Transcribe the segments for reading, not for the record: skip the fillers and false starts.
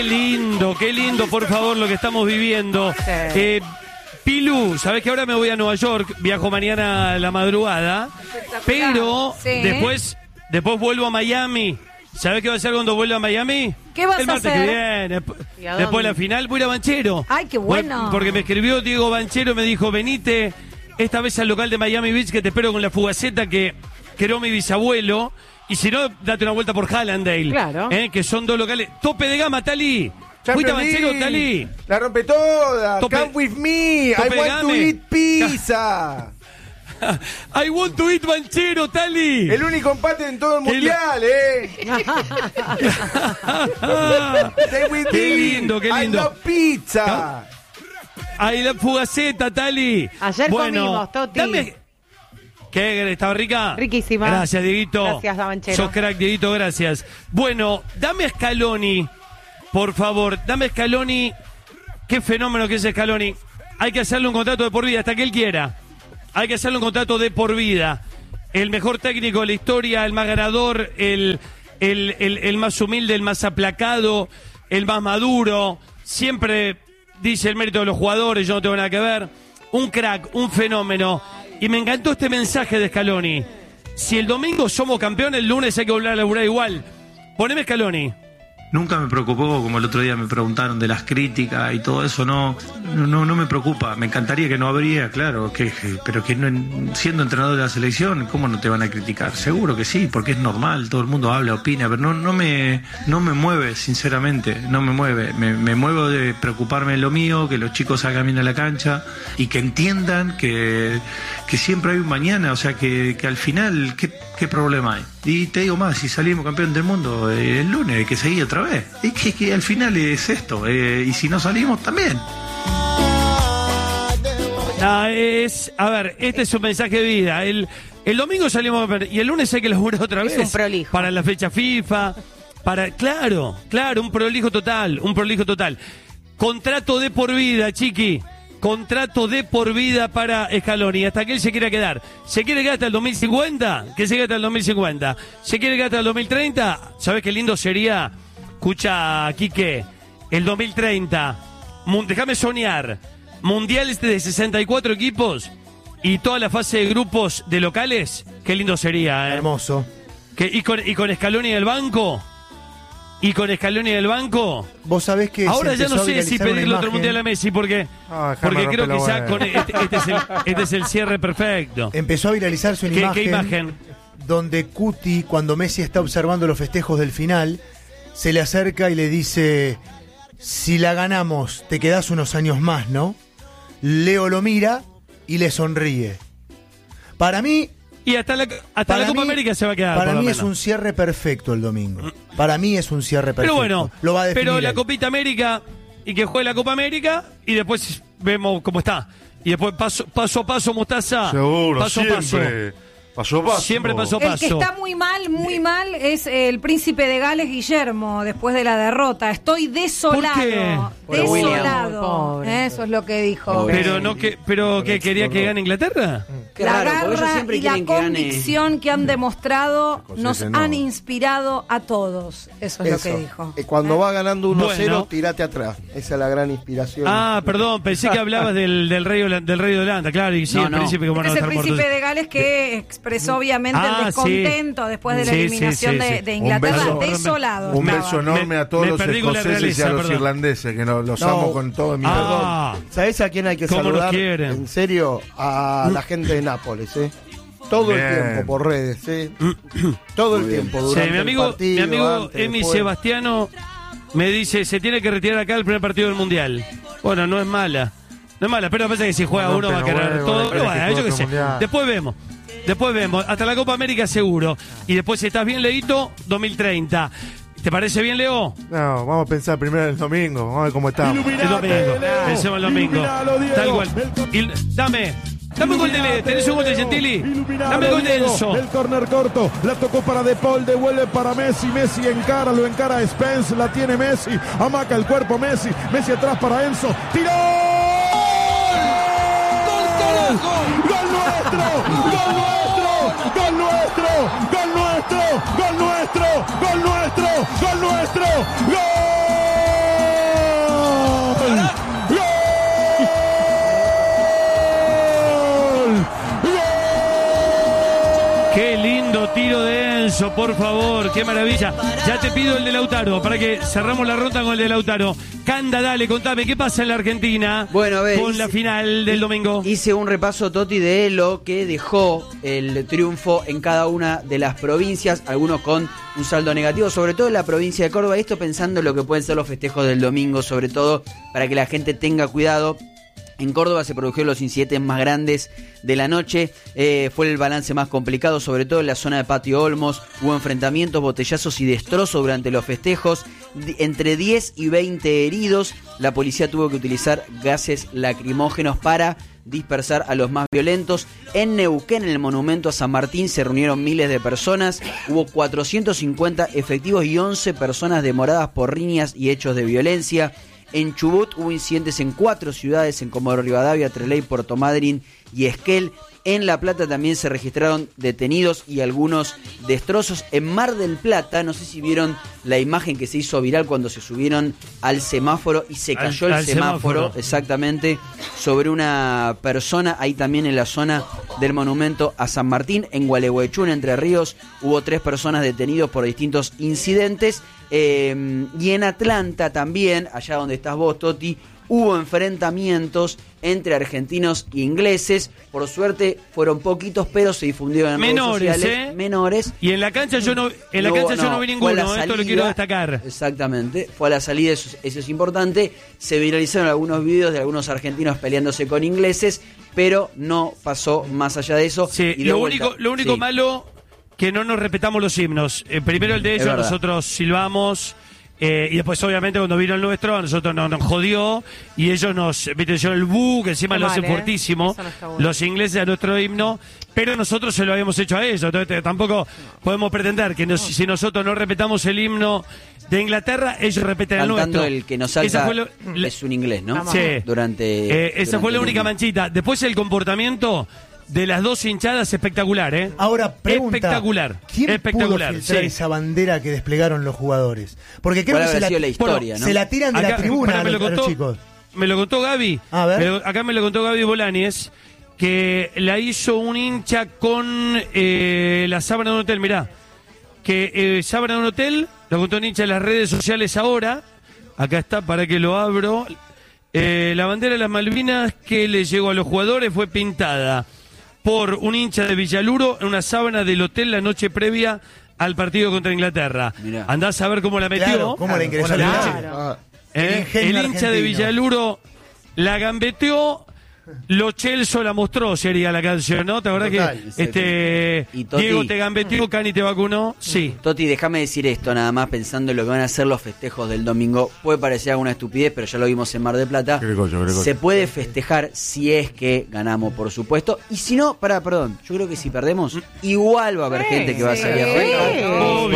qué lindo, por favor, lo que estamos viviendo. Pilu, sabés que ahora me voy a Nueva York, viajo mañana a la madrugada, pero después vuelvo a Miami. ¿Sabés qué va a hacer cuando vuelva a Miami? ¿Qué vas a hacer? El martes que viene, después de la final, voy a ir a Banchero. ¡Ay, qué bueno! Porque me escribió Diego Banchero, me dijo, venite esta vez al local de Miami Beach, que te espero con la fugaceta que creó mi bisabuelo. Y si no, date una vuelta por Hallandale. Claro. Que son dos locales. Tope de gama, Tali. ¿Fuiste a Banchero, Tali? La rompe toda. Come with me. I want to eat pizza. I want to eat Banchero, Tali. El único empate en todo el mundial, Stay with Qué lindo, qué lindo. I love pizza. Ahí la fugaceta, Tali. Ayer comimos, Toti. ¿Qué? ¿Estaba rica? Riquísima. Gracias, Dieguito. Gracias, Banchero. Sos crack, Dieguito, gracias. Bueno, dame a Scaloni, por favor. Dame a Scaloni. Qué fenómeno que es Scaloni. Hay que hacerle un contrato de por vida, hasta que él quiera. Hay que hacerle un contrato de por vida. El mejor técnico de la historia, el más ganador, el más humilde, el más aplacado, el más maduro. Siempre dice el mérito de los jugadores, yo no tengo nada que ver. Un crack, un fenómeno. Y me encantó este mensaje de Scaloni. Si el domingo somos campeones, el lunes hay que volver a laburar igual. Poneme Scaloni. Nunca me preocupó, como el otro día me preguntaron de las críticas y todo eso, no me preocupa. Me encantaría que no habría, claro, pero que no, siendo entrenador de la selección, ¿cómo no te van a criticar? Seguro que sí, porque es normal, todo el mundo habla, opina, pero no me mueve, sinceramente, no me mueve. Me muevo de preocuparme de lo mío, que los chicos salgan bien a la cancha y que entiendan que siempre hay un mañana, o sea, que al final, ¿qué problema hay? Y te digo más, si salimos campeón del mundo el lunes, hay que seguir otra vez. Es que al final es esto, y si no salimos también. A ver, este es un mensaje de vida. El domingo salimos y el lunes hay que laburar otra vez. Es un prolijo. Para la fecha FIFA, claro, un prolijo total. Contrato de por vida, chiqui. Contrato de por vida para Scaloni, hasta que él se quiera quedar. ¿Se quiere quedar hasta el 2050? Que se quede hasta el 2050. ¿Se quiere quedar hasta el 2030? ¿Sabes qué lindo sería? Escucha, Quique, el 2030. Déjame soñar. Mundiales de 64 equipos y toda la fase de grupos de locales. Qué lindo sería, ¿eh? Hermoso. Y con Scaloni en el banco. Vos sabés que ahora ya no sé si pedirle otro mundial a Messi porque creo que ya con este es el cierre perfecto. Empezó a viralizarse una ¿Qué imagen? Donde Cuti, cuando Messi está observando los festejos del final, se le acerca y le dice: si la ganamos, te quedás unos años más, ¿no? Leo lo mira y le sonríe. Para mí... Y hasta la Copa América se va a quedar. Para mí es un cierre perfecto el domingo. Para mí es un cierre perfecto. Pero bueno, lo va a definir la él. Copita América, y que juegue la Copa América, y después vemos cómo está. Y después paso a paso, Mostaza. Seguro, paso a paso. Paso a paso. Siempre paso a El paso. que está muy mal, es el príncipe de Gales, Guillermo, después de la derrota. Estoy desolado. ¿Por qué? Desolado. Eso es lo que dijo. Pero que quería que gane Inglaterra. Qué La raro, porque ellos garra siempre y la quieren que gane. convicción que han demostrado nos no. han inspirado a todos. Eso es lo que dijo. Cuando va ganando 1-0, Bueno. tirate atrás. Esa es la gran inspiración. Perdón, pensé que hablabas del rey de Holanda, claro, y sí, No, el no. príncipe, como no Es va a el estar príncipe muerto. de Gales que expresó obviamente el Ah, descontento después de la Sí, eliminación sí. de Inglaterra. Un beso- Desolado. Un estaba. beso enorme a todos me los perdí con la escoceses y a realeza, los perdón. irlandeses, que los No. amo con todo mi ¿Sabés a quién hay que ¿Cómo nos saludar? quieren? En serio, a la gente de Nápoles, Todo Bien. el tiempo por redes, Todo el tiempo Sí, durante mi el amigo partido, antes, Emi después. Sebastiano me dice, se tiene que retirar acá el primer partido del Mundial. Bueno, no es mala, pero pasa que si juega No, uno va a pero querer bueno, todo. pero Bueno, que yo qué otro sé. Mundial. Después vemos. Hasta la Copa América seguro. Y después, si estás bien, Leito, 2030. ¿Te parece bien, Leo? No, vamos a pensar primero el domingo, vamos a ver cómo estamos. El domingo. Pensemos el domingo. Tal cual. Dame un gol de Leo. ¿Tenés un gol de Gentili? Dame el gol de Enzo. El córner corto, la tocó para De Paul, devuelve para Messi, Messi lo encara Spence, la tiene Messi, amaca el cuerpo Messi atrás para Enzo, tiró. ¡Gol, carajo! ¡Gol nuestro! ¡Gol nuestro! ¡Gol nuestro! ¡Gol nuestro! ¡Gol nuestro! ¡Gol nuestro! ¡Gol nuestro! ¡Gol! eso, por favor, qué maravilla. Ya te pido el de Lautaro, para que cerramos la ronda con el de Lautaro. Canda, dale, contame, ¿qué pasa en la Argentina bueno, a ver, con la final del domingo? Hice un repaso, Toti, de lo que dejó el triunfo en cada una de las provincias, algunos con un saldo negativo, sobre todo en la provincia de Córdoba. Esto pensando en lo que pueden ser los festejos del domingo, sobre todo para que la gente tenga cuidado. En Córdoba se produjeron los incidentes más grandes de la noche, fue el balance más complicado, sobre todo en la zona de Patio Olmos. Hubo enfrentamientos, botellazos y destrozos durante los festejos, entre 10 y 20 heridos. La policía tuvo que utilizar gases lacrimógenos para dispersar a los más violentos. En Neuquén, en el monumento a San Martín, se reunieron miles de personas, hubo 450 efectivos y 11 personas demoradas por riñas y hechos de violencia. En Chubut hubo incidentes en 4 ciudades, en Comodoro Rivadavia, Trelew, Puerto Madryn y Esquel. En La Plata también se registraron detenidos y algunos destrozos. En Mar del Plata, no sé si vieron la imagen que se hizo viral cuando se subieron al semáforo y se cayó el semáforo, exactamente, sobre una persona, ahí también en la zona del monumento a San Martín. En Gualeguaychú, en Entre Ríos, hubo 3 personas detenidos por distintos incidentes. Y en Atlanta también, allá donde estás vos, Toti, hubo enfrentamientos entre argentinos e ingleses. Por suerte fueron poquitos, pero se difundieron en menores, redes sociales. Menores. Y en la cancha yo no vi ninguno, esto lo quiero destacar. Exactamente, fue a la salida, eso es importante. Se viralizaron algunos videos de algunos argentinos peleándose con ingleses, pero no pasó más allá de eso. Sí, y lo único malo, que no nos respetamos los himnos. Primero el de ellos, nosotros silbamos. Y después, obviamente, cuando vino el nuestro, a nosotros nos jodió. Y ellos nos hicieron el que encima lo hacen fuertísimo. No bueno. Los ingleses a nuestro himno. Pero nosotros se lo habíamos hecho a ellos. Entonces, tampoco podemos pretender que si nosotros no respetamos el himno de Inglaterra, ellos respetan el nuestro. El que nos salta es un inglés, ¿no? Sí. Esa fue la única manchita. Después el comportamiento de las dos hinchadas, espectacular, ¿eh? Ahora, pregunta, espectacular. ¿quién pudo filtrar esa bandera que desplegaron los jugadores? Porque creo que la historia, ¿no? Se la tiran de la tribuna a los chicos. Me lo contó Gaby. A ver. Acá me lo contó Gaby Bolañez, que la hizo un hincha con la sábana de un hotel. Mirá, que sábana de un hotel, lo contó un hincha en las redes sociales ahora. Acá está, para que lo abro. La bandera de las Malvinas que le llegó a los jugadores fue pintada por un hincha de Villaluro en una sábana del hotel la noche previa al partido contra Inglaterra. Mirá. Andás a ver cómo la metió. Claro, cómo la ingresó la el hincha de Villaluro la gambeteó. Lo Chelso la mostró, sería la canción, ¿no? ¿Te acordás que Diego te gambeteó, Cani te vacunó? Sí. Toti, déjame decir esto nada más, pensando en lo que van a ser los festejos del domingo. Puede parecer alguna estupidez, pero ya lo vimos en Mar del Plata. Se puede festejar si es que ganamos, por supuesto. Y si no, perdón, yo creo que si perdemos, igual va a haber gente que va a salir a festejar.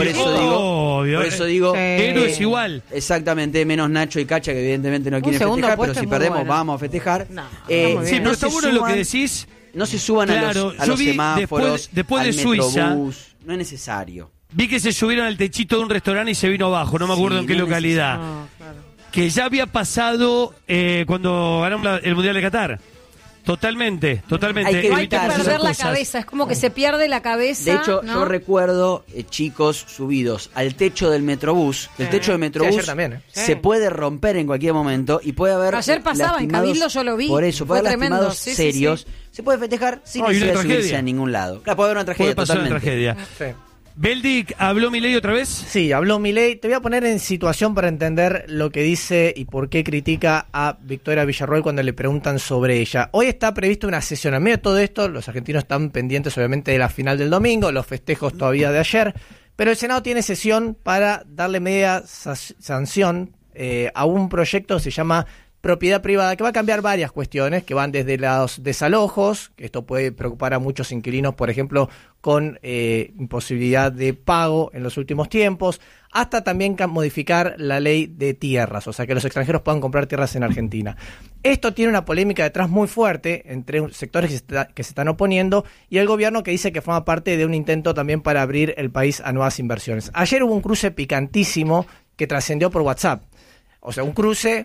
Por eso digo, héroes igual. Exactamente, menos Nacho y Cacha, que evidentemente no quieren festejar, pero si perdemos vamos a festejar. Sí, pero está bueno lo que decís. No se suban a los semáforos, después al de Suiza, Metrobús, no es necesario. Vi que se subieron al techito de un restaurante y se vino abajo, no me acuerdo en qué localidad. Que ya había pasado cuando ganamos el Mundial de Qatar. Totalmente. Hay que perder la cabeza, es como que se pierde la cabeza. De hecho, yo recuerdo chicos subidos al techo del Metrobús. El techo del Metrobús también, se puede romper en cualquier momento y puede haber. Ayer pasaba en Cabildo, yo lo vi. Por eso, puede haber lastimados serios. Se puede festejar sin necesidad de subirse a ningún lado. Claro, puede haber una tragedia. Puede pasar una tragedia. Sí. Beldic, ¿habló Milei otra vez? Sí, habló Milei. Te voy a poner en situación para entender lo que dice y por qué critica a Victoria Villarroel cuando le preguntan sobre ella. Hoy está previsto una sesión. En medio de todo esto, los argentinos están pendientes obviamente de la final del domingo, los festejos todavía de ayer, pero el Senado tiene sesión para darle media sanción a un proyecto que se llama propiedad privada, que va a cambiar varias cuestiones, que van desde los desalojos, que esto puede preocupar a muchos inquilinos, por ejemplo, con imposibilidad de pago en los últimos tiempos, hasta también modificar la ley de tierras, o sea, que los extranjeros puedan comprar tierras en Argentina. Esto tiene una polémica detrás muy fuerte entre sectores que se están oponiendo y el gobierno, que dice que forma parte de un intento también para abrir el país a nuevas inversiones. Ayer hubo un cruce picantísimo que trascendió por WhatsApp, o sea, un cruce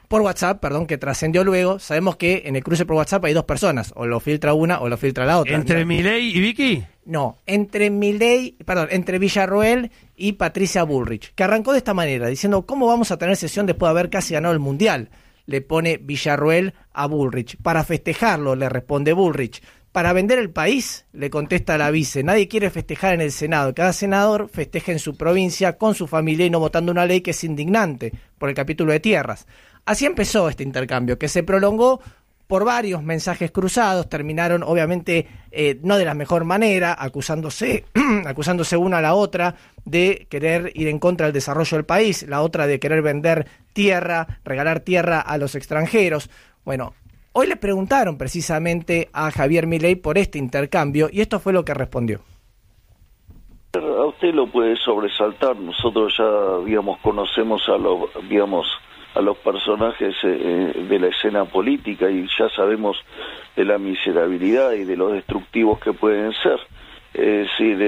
por WhatsApp, que trascendió luego. Sabemos que en el cruce por WhatsApp hay dos personas, o lo filtra una o lo filtra la otra. ¿Entre Milei y Vicky? No, entre Villarroel y Patricia Bullrich, que arrancó de esta manera, diciendo, ¿cómo vamos a tener sesión después de haber casi ganado el Mundial? Le pone Villarroel a Bullrich. Para festejarlo, le responde Bullrich. Para vender el país, le contesta la vice. Nadie quiere festejar en el Senado. Cada senador festeja en su provincia, con su familia y no votando una ley que es indignante por el capítulo de tierras. Así empezó este intercambio, que se prolongó por varios mensajes cruzados. Terminaron, obviamente, no de la mejor manera, acusándose una a la otra de querer ir en contra del desarrollo del país, la otra de querer vender tierra, regalar tierra a los extranjeros. Bueno, hoy le preguntaron precisamente a Javier Milei por este intercambio y esto fue lo que respondió. A usted lo puede sobresaltar. Nosotros ya, conocemos a los personajes de la escena política y ya sabemos de la miserabilidad y de los destructivos que pueden ser. Es decir,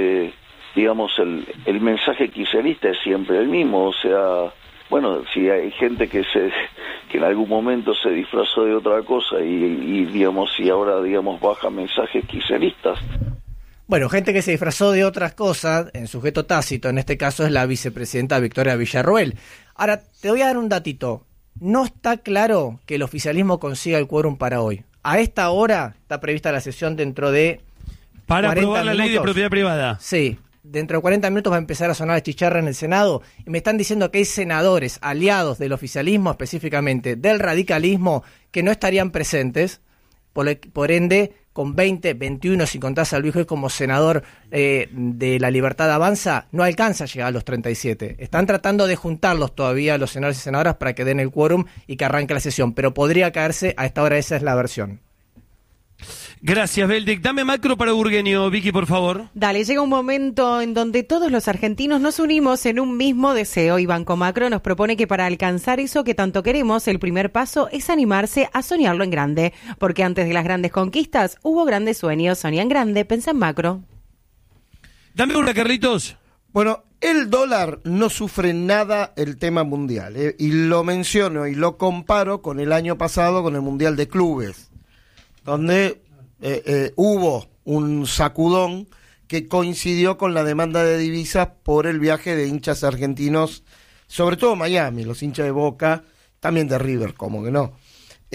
el mensaje kirchnerista es siempre el mismo. O sea, bueno, si hay gente que en algún momento se disfrazó de otra cosa y ahora baja mensajes kirchneristas. Bueno, gente que se disfrazó de otras cosas, en sujeto tácito, en este caso es la vicepresidenta Victoria Villarroel. Ahora, te voy a dar un datito. No está claro que el oficialismo consiga el quórum para hoy. A esta hora está prevista la sesión dentro de para aprobar la ley de propiedad privada. Sí, dentro de 40 minutos va a empezar a sonar la chicharra en el Senado y me están diciendo que hay senadores aliados del oficialismo, específicamente del radicalismo, que no estarían presentes, por ende, con 20, 21, si contás a Luis Juez como senador de La Libertad Avanza, no alcanza a llegar a los 37. Están tratando de juntarlos todavía, los senadores y senadoras, para que den el quórum y que arranque la sesión, pero podría caerse a esta hora, esa es la versión. Gracias, Beldic. Dame macro para Burgueño, Vicky, por favor. Dale, llega un momento en donde todos los argentinos nos unimos en un mismo deseo y Banco Macro nos propone que para alcanzar eso que tanto queremos, el primer paso es animarse a soñarlo en grande, porque antes de las grandes conquistas hubo grandes sueños. Soña en grande, pensa en macro. Dame una, Carlitos. Bueno, el dólar no sufre nada el tema mundial, y lo menciono y lo comparo con el año pasado, con el Mundial de Clubes, donde hubo un sacudón que coincidió con la demanda de divisas por el viaje de hinchas argentinos, sobre todo Miami, los hinchas de Boca, también de River, como que no.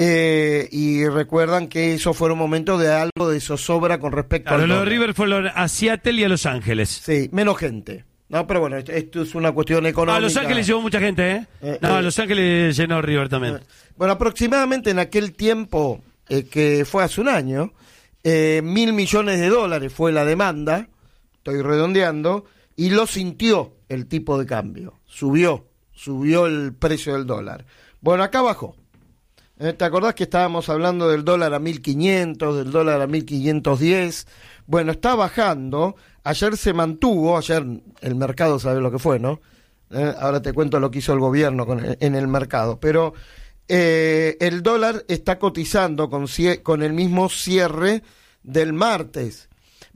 Y recuerdan que eso fue un momento de algo de zozobra con respecto a lo de River fue a Seattle y a Los Ángeles. Sí, menos gente. No, pero bueno, esto es una cuestión económica. A Los Ángeles llevó mucha gente, a Los Ángeles llenó River también. Bueno, aproximadamente en aquel tiempo, que fue hace un año, $1.000 millones fue la demanda, estoy redondeando, y lo sintió el tipo de cambio. Subió el precio del dólar. Bueno, acá bajó. ¿Te acordás que estábamos hablando del dólar a 1.500, del dólar a 1.510? Bueno, está bajando. Ayer se mantuvo, ayer el mercado sabe lo que fue, ¿no? Ahora te cuento lo que hizo el gobierno en el mercado, pero el dólar está cotizando con el mismo cierre del martes,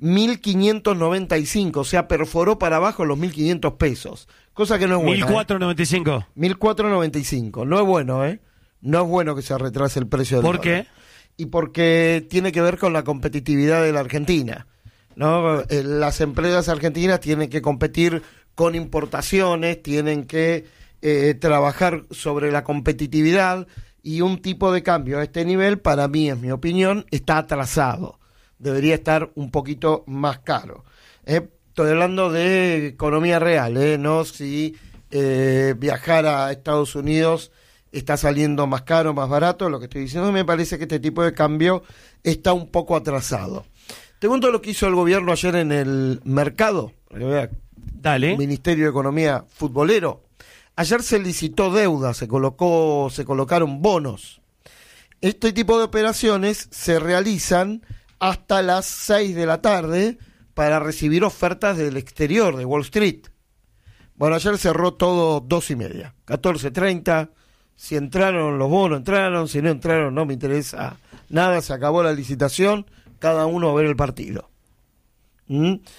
1.595, o sea, perforó para abajo los 1.500 pesos, cosa que no es buena. 1.495. 1.495, no es bueno, no es bueno que se retrase el precio del dólar. ¿Por qué? Y porque tiene que ver con la competitividad de la Argentina, ¿no? Las empresas argentinas tienen que competir con importaciones, tienen que trabajar sobre la competitividad, y un tipo de cambio a este nivel, para mí, es mi opinión, está atrasado. Debería estar un poquito más caro. Estoy hablando de economía real, no si viajar a Estados Unidos está saliendo más caro, más barato. Lo que estoy diciendo, me parece que este tipo de cambio está un poco atrasado. Te cuento lo que hizo el gobierno ayer en el mercado. Dale. Ministerio de Economía futbolero. Ayer se licitó deuda, se colocaron bonos. Este tipo de operaciones se realizan hasta las 6 de la tarde para recibir ofertas del exterior, de Wall Street. Bueno, ayer cerró todo 2:30, 14:30. Si entraron los bonos, entraron. Si no entraron, no me interesa nada. Se acabó la licitación, cada uno a ver el partido.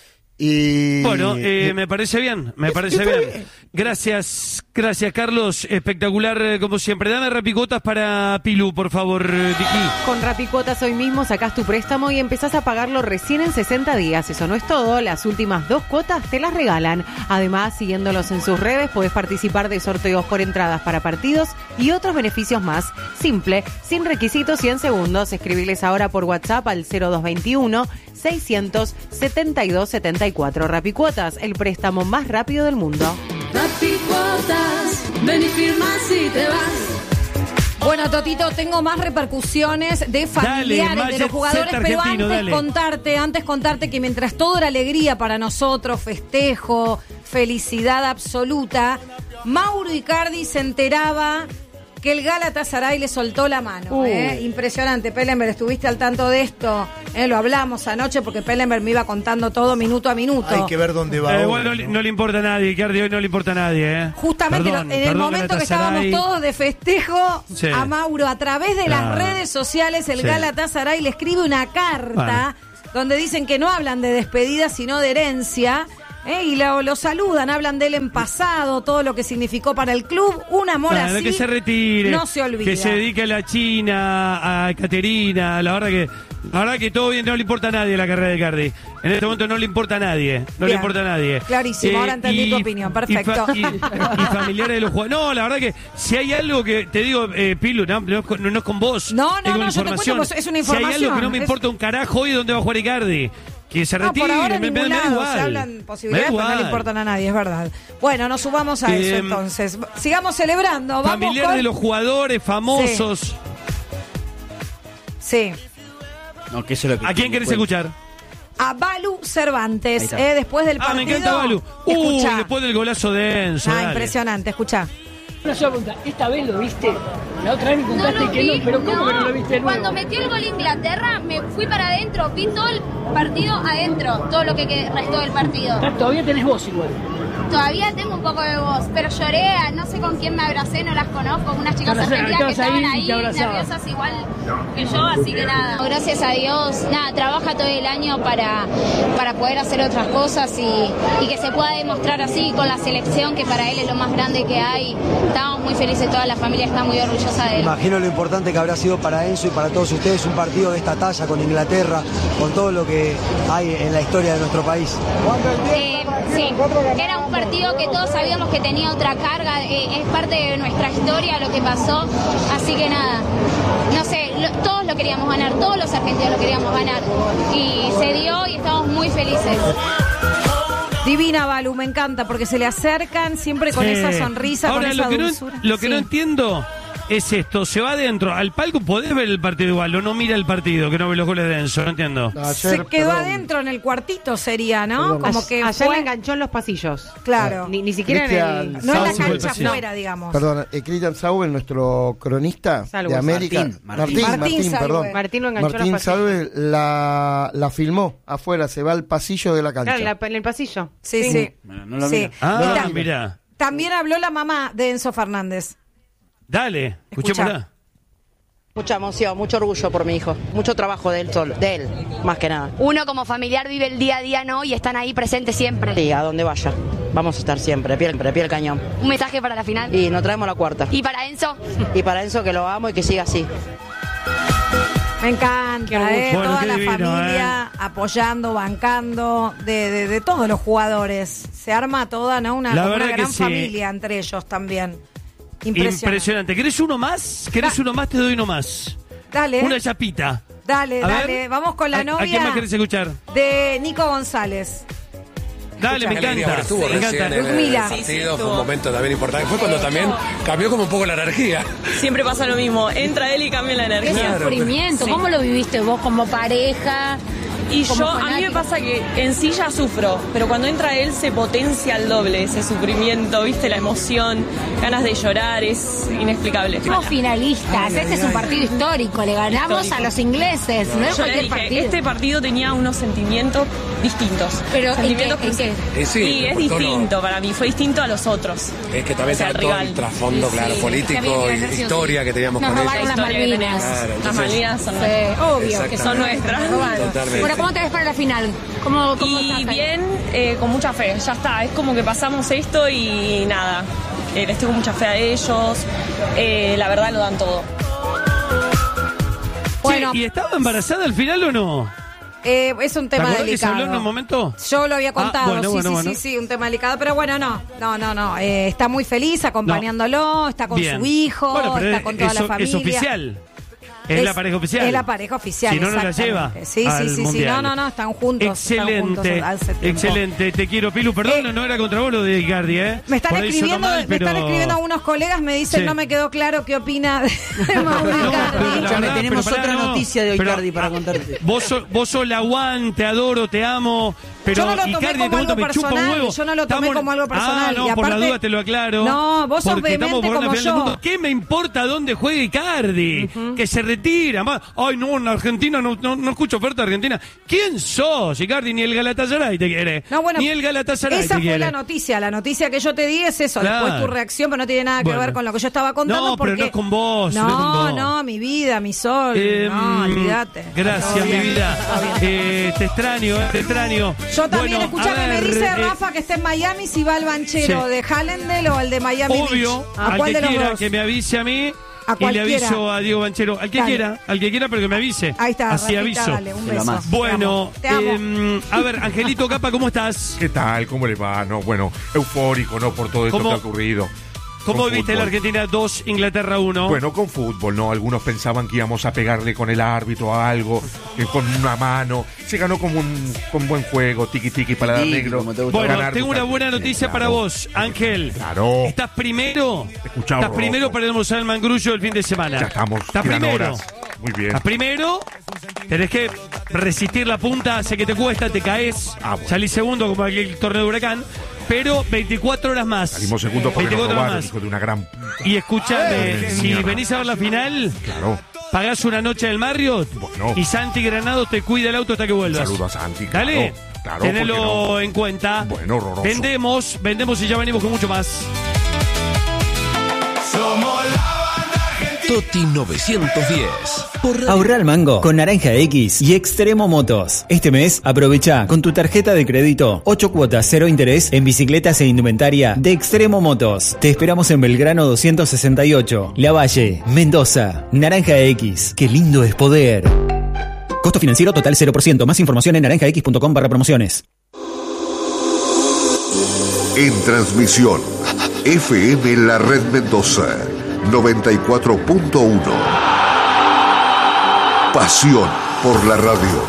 Y bueno, me parece bien, bien. Gracias, Carlos, espectacular como siempre. Dame rapicuotas para Pilu, por favor, Vicky. Con Rapicuotas hoy mismo sacás tu préstamo y empezás a pagarlo recién en 60 días. Eso no es todo, las últimas 2 cuotas te las regalan. Además, siguiéndolos en sus redes, podés participar de sorteos por entradas para partidos y otros beneficios más. Simple, sin requisitos y en segundos. Escribiles ahora por WhatsApp al 0221 672 74. Rapicuotas, el préstamo más rápido del mundo. Rapicuotas, ven y firmas y te vas. Bueno, Totito, tengo más repercusiones de familiares de los jugadores, pero antes contarte que mientras todo era alegría para nosotros, festejo, felicidad absoluta, Mauro Icardi se enteraba que el Galatasaray le soltó la mano. Impresionante, Pellenberg, estuviste al tanto de esto. Lo hablamos anoche porque Pellenberg me iba contando todo minuto a minuto. Hay que ver dónde va. Igual no le importa a nadie, Icardi hoy no le importa a nadie. Justamente en el momento que estábamos todos de festejo, sí, a Mauro, a través de las redes sociales, el Galatasaray le escribe una carta donde dicen que no hablan de despedida, sino de herencia. Y lo saludan, hablan de él en pasado, todo lo que significó para el club, un amor así, que se retire, no se olvida. Que se dedique a la China, a Caterina, la verdad que todo bien, no le importa a nadie la carrera de Icardi. En este momento no le importa a nadie, le importa a nadie. Clarísimo, ahora entendí tu opinión, perfecto. Y familiares de los jugadores. No, la verdad que si hay algo que, te digo, Pilu, no es con vos. No, yo te cuento, es una información. Si hay algo que no me importa un carajo hoy, ¿dónde va a jugar Icardi? Que se retire, por ahora me da igual. Se hablan posibilidades, pero no le importan a nadie, es verdad. Bueno, nos subamos a eso entonces. Sigamos celebrando. Vamos familiares de los jugadores famosos. Sí. No, que eso es lo que ¿A quién querés escuchar? A Balu Cervantes, después del partido. Me encanta Balu. Después del golazo de Enzo. Impresionante, escuchá. Una sola pregunta, ¿esta vez lo viste? La otra vez me contaste que no, pero ¿cómo que no lo viste de nuevo? Cuando metió el gol Inglaterra, me fui para adentro, vi todo el partido adentro, todo lo que restó del partido. Todavía tenés voz igual. Todavía tengo un poco de voz, pero lloré, no sé con quién me abracé, no las conozco, unas chicas argentinas que estaban ahí nerviosas igual que yo, así que nada. Gracias a Dios, trabaja todo el año para poder hacer otras cosas y que se pueda demostrar así con la selección, que para él es lo más grande que hay. Estamos muy felices, toda la familia está muy orgullosa de él. Imagino lo importante que habrá sido para Enzo y para todos ustedes un partido de esta talla con Inglaterra, con todo lo que hay en la historia de nuestro país. Sí, era un partido que todos sabíamos que tenía otra carga, es parte de nuestra historia lo que pasó, así que nada, no sé, todos lo queríamos ganar, todos los argentinos lo queríamos ganar y se dio y estamos muy felices. Divina Balu, me encanta porque se le acercan siempre con esa sonrisa, ahora, con esa dulzura. Lo que no entiendo es esto, se va adentro al palco, podés ver el partido igual, o no mira el partido, que no ve los goles de Enzo, no entiendo. Se quedó adentro en el cuartito sería, ¿no? Como que ayer le enganchó en los pasillos. Claro. Ni siquiera en el... No en la cancha afuera, digamos. Perdón, Cristian Sauer, nuestro cronista de América. Martín, perdón. Martín lo enganchó en los pasillos. Sauer la filmó afuera, se va al pasillo de la cancha. Claro, en el pasillo. Sí. Bueno, no lo mira. Mira. También habló la mamá de Enzo Fernández. Dale, escuchémosla. Mucha emoción, mucho orgullo por mi hijo, mucho trabajo de él solo, de él, más que nada. Uno como familiar vive el día a día, ¿no? Y están ahí presentes siempre. Sí, a donde vaya, vamos a estar siempre, pie al cañón. Un mensaje para la final. Y nos traemos la cuarta. ¿Y para Enzo? Y para Enzo que lo amo y que siga así. Me encanta, toda la familia apoyando, bancando, de todos los jugadores. Se arma toda, ¿no? Una gran familia entre ellos también. Impresionante. ¿Querés uno más? Uno más? Te doy uno más. Dale. Una chapita. Dale. Vamos con la novia. ¿A quién más querés escuchar? De Nico González. Dale, me encanta. Estuvo recién en el partido, fue un momento también importante. Fue cuando también cambió como un poco la energía. Siempre pasa lo mismo, entra él y cambia la energía. Qué sufrimiento, ¿cómo lo viviste vos como pareja? Y a mí me pasa que en sí ya sufro, pero cuando entra él se potencia el doble, ese sufrimiento, viste, la emoción, ganas de llorar, es inexplicable. Somos finalistas, este es un partido histórico, le ganamos a los ingleses, no es cualquier partido. Este partido tenía unos sentimientos distintos. Pero sentimientos ¿en qué? Sí, es distinto para mí, fue distinto a los otros. Es que también está todo el trasfondo, claro, político, historia que teníamos con ellos. Las Malvinas. Las Malvinas son obvio que son nuestras. Totalmente. Bueno, ¿Cómo te ves para la final? ¿Cómo y bien, con mucha fe, ya está. Es como que pasamos esto y nada. Les tengo mucha fe a ellos. La verdad lo dan todo. Bueno. ¿Y estaba embarazada al final o no? Es un tema delicado. ¿Que se habló en un momento? Yo lo había contado, bueno. sí, un tema delicado, pero bueno, no. Está muy feliz acompañándolo, está con su hijo, está con toda la familia. Es oficial. Es la pareja oficial. Es la pareja oficial. Si no, no la lleva. Sí. No, están juntos. Excelente. Te quiero, Pilu. Perdón, no era contra vos lo de Icardi, Me están escribiendo algunos colegas, me dicen, no me quedó claro qué opina de Mauro Icardi. Tenemos otra noticia de Icardi para contarte. Vos sos la One, te adoro, te amo. Pero yo no lo tomé como algo personal. Yo no lo tomé como algo personal. No, y aparte, por la duda te lo aclaro. No, vos sos vehemente como yo. ¿Qué me importa dónde juegue Icardi? Que se retira. Ay, no, en Argentina no escucho oferta de Argentina. ¿Quién sos, Icardi? Ni el Galatasaray te quiere. No, bueno, ni el Galatasaray te quiere. Esa fue la noticia. La noticia que yo te di es eso. Claro. Después tu reacción, pero no tiene nada que ver con lo que yo estaba contando. No, pero no es con vos. No, mi vida, mi sol. No, olvídate. Gracias, mi vida. Te extraño. Yo también, escuchame, me dice Rafa que está en Miami, si va al banchero de Hallandale o al de Miami Obvio, Beach. ¿A cuál de los dos? Que me avise a mí. Y le aviso a Diego Banchero, al que quiera, pero que me avise. Ahí está, así Rafita, aviso. Dale, un beso. Bueno, te amo. A ver, Angelito Capa, ¿cómo estás? ¿Qué tal? ¿Cómo le va? No, bueno, eufórico, ¿no? Por todo esto que ha ocurrido. ¿Cómo viste la Argentina 2, Inglaterra 1? Bueno, con fútbol, ¿no? Algunos pensaban que íbamos a pegarle con el árbitro a algo, con una mano. Se ganó con buen juego, tiki paladar negro. Bueno, tengo una buena noticia para vos, Ángel. Claro. ¿Estás primero? Estás primero para almorzar el Mangrullo el fin de semana. Ya estamos. ¿Estás primero? Muy bien. ¿Estás primero? Tenés que resistir la punta, sé que te cuesta, te caes. Bueno. Salís segundo como aquel torneo de Huracán. Pero 24 horas más. Salimos segundo porque 24 nos horas más. Hijo de una gran... Y escúchame, si venís a ver la final, pagás una noche del Marriott y Santi Granado te cuida el auto hasta que vuelvas. Saludos a Santi. Dale, claro, tenelo en cuenta. Bueno, horroroso. Vendemos y ya venimos con mucho más. Somos la Toti 910. Ahorra al mango con Naranja X y Extremo Motos. Este mes aprovecha con tu tarjeta de crédito 8 cuotas 0 interés en bicicletas e indumentaria de Extremo Motos. Te esperamos en Belgrano 268, La Valle, Mendoza. Naranja X, qué lindo es poder. Costo financiero total 0%. Más información en naranjax.com/promociones. En transmisión, FM La Red Mendoza 94.1. Pasión por la radio.